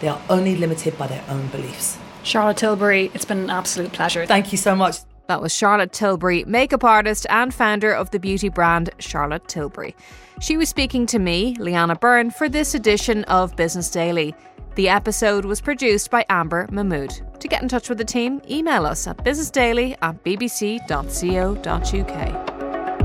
They are only limited by their own beliefs. Charlotte Tilbury, it's been an absolute pleasure. Thank you so much. That was Charlotte Tilbury, makeup artist and founder of the beauty brand Charlotte Tilbury. She was speaking to me, Leanna Byrne, for this edition of Business Daily. The episode was produced by Amber Mahmood. To get in touch with the team, email us at businessdaily@bbc.co.uk.